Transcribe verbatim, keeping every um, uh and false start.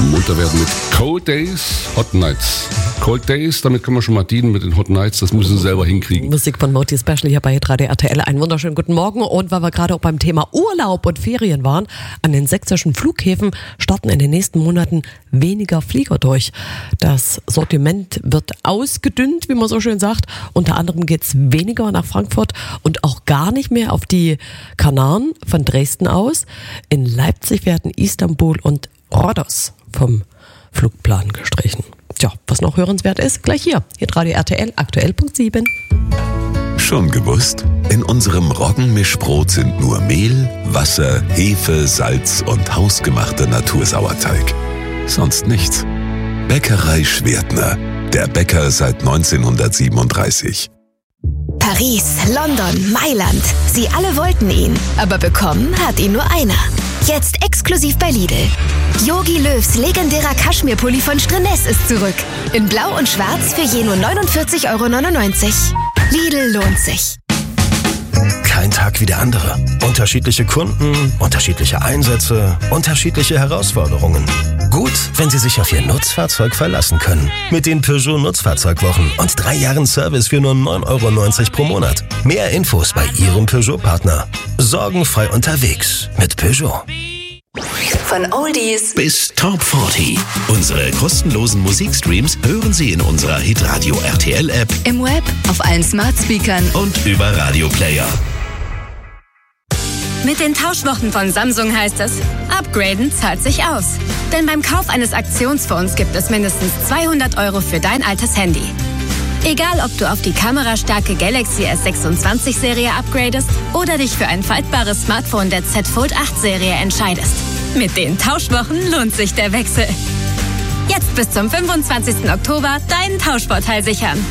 Munter werden mit Cold Days, Hot Nights. Cold Days, damit können wir schon mal dienen mit den Hot Nights, das müssen sie selber hinkriegen. Musik von Moti Special hier bei Radio R T L. Einen wunderschönen guten Morgen. Und weil wir gerade auch beim Thema Urlaub und Ferien waren, an den sächsischen Flughäfen starten in den nächsten Monaten weniger Flieger durch. Das Sortiment wird ausgedünnt, wie man so schön sagt. Unter anderem geht's weniger nach Frankfurt und auch gar nicht mehr auf die Kanaren von Dresden aus. In Leipzig werden Istanbul und Rhodos vom Flugplan gestrichen. Tja, was noch hörenswert ist, gleich hier. Hier Radio R T L, aktuell Punkt sieben. Schon gewusst? In unserem Roggenmischbrot sind nur Mehl, Wasser, Hefe, Salz und hausgemachter Natursauerteig. Sonst nichts. Bäckerei Schwertner. Der Bäcker seit neunzehnhundertsiebenunddreißig. Paris, London, Mailand. Sie alle wollten ihn. Aber bekommen hat ihn nur einer. Jetzt exklusiv bei Lidl. Jogi Löws legendärer Kaschmirpulli von Strenes ist zurück. In Blau und Schwarz für je nur neunundvierzig Euro neunundneunzig. Lidl lohnt sich. Kein Tag wie der andere. Unterschiedliche Kunden, unterschiedliche Einsätze, unterschiedliche Herausforderungen. Gut, wenn Sie sich auf Ihr Nutzfahrzeug verlassen können. Mit den Peugeot Nutzfahrzeugwochen und drei Jahren Service für nur neun Euro neunzig pro Monat. Mehr Infos bei Ihrem Peugeot-Partner. Sorgenfrei unterwegs mit Peugeot. Von Oldies bis Top vierzig. Unsere kostenlosen Musikstreams hören Sie in unserer Hitradio R T L App, im Web, auf allen Smart Speakern und über Radio Player. Mit den Tauschwochen von Samsung heißt es, upgraden zahlt sich aus. Denn beim Kauf eines Aktionsphones gibt es mindestens zweihundert Euro für dein altes Handy. Egal, ob du auf die kamerastarke Galaxy S sechsundzwanzig Serie upgradest oder dich für ein faltbares Smartphone der Z Fold acht Serie entscheidest. Mit den Tauschwochen lohnt sich der Wechsel. Jetzt bis zum fünfundzwanzigsten Oktober deinen Tauschvorteil sichern.